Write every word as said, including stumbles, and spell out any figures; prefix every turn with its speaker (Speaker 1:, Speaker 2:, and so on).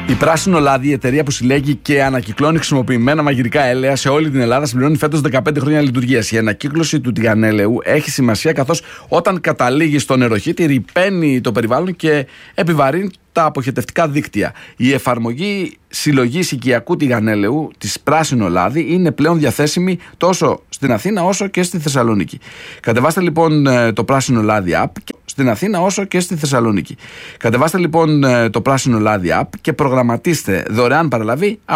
Speaker 1: Η Πράσινο Λάδι, η εταιρεία που συλλέγει και ανακυκλώνει χρησιμοποιημένα μαγειρικά έλαια σε όλη την Ελλάδα, συμπληρώνει φέτος δεκαπέντε χρόνια λειτουργίας. Η ανακύκλωση του τηγανέλαιου έχει σημασία, καθώς όταν καταλήγει στο νεροχύτη ρυπαίνει το περιβάλλον και επιβαρύνει τα αποχετευτικά δίκτυα. Η εφαρμογή συλλογής οικιακού τηγανέλαιου της Πράσινο Λάδι είναι πλέον διαθέσιμη τόσο στην Αθήνα όσο και στη Θεσσαλονίκη. Κατεβάστε λοιπόν το Πράσινο Λάδι app στην Αθήνα όσο και στη Θεσσαλονίκη. Κατεβάστε λοιπόν το Πράσινο Λάδι app και προγραμματίστε δωρεάν παραλαβή